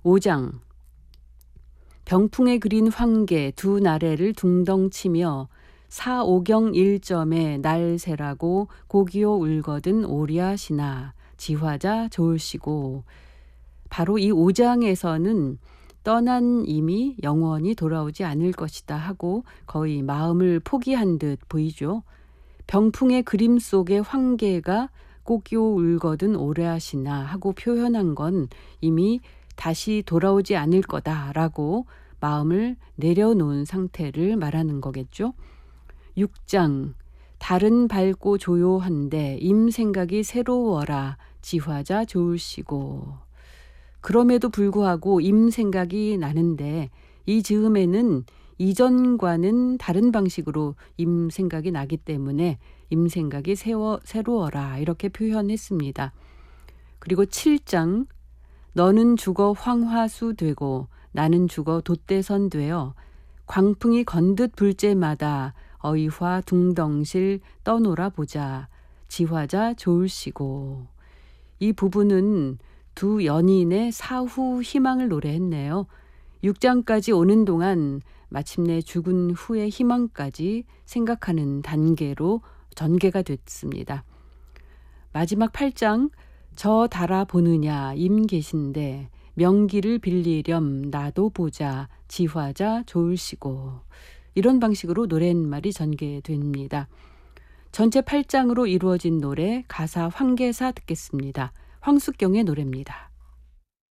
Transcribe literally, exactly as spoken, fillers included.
오 장 병풍에 그린 황계 두 나래를 둥덩 치며 사오경 일점에 날 새라고 고기요 울거든 오리아시나 지화자 좋을시고. 바로 이 오 장에서는 떠난 이미 영원히 돌아오지 않을 것이다 하고 거의 마음을 포기한 듯 보이죠. 병풍의 그림 속의 황계가 고기요 울거든 오리아시나 하고 표현한 건 이미 다시 돌아오지 않을 거다라고 마음을 내려놓은 상태를 말하는 거겠죠. 육 장 달은 밝고 조요한데 임 생각이 새로워라 지화자 좋을시고. 그럼에도 불구하고 임 생각이 나는데 이 즈음에는 이전과는 다른 방식으로 임 생각이 나기 때문에 임 생각이 새워, 새로워라 이렇게 표현했습니다. 그리고 칠 장 너는 죽어 황화수 되고 나는 죽어 돛대선 되어 광풍이 건듯 불 때마다 어이화 둥덩실 떠놀아 보자 지화자 좋을시고. 이 부분은 두 연인의 사후 희망을 노래했네요. 육 장까지 오는 동안 마침내 죽은 후의 희망까지 생각하는 단계로 전개가 됐습니다. 마지막 팔 장 저 달아보느냐 임 계신데 명기를 빌리렴 나도 보자 지화자 좋을시고. 이런 방식으로 노랫말이 전개됩니다. 전체 팔 장으로 이루어진 노래 가사 황계사 듣겠습니다. 황숙경의 노래입니다.